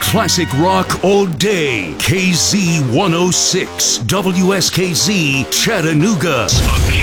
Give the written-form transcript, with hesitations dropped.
Classic rock all day. KZ 106, WSKZ, Chattanooga.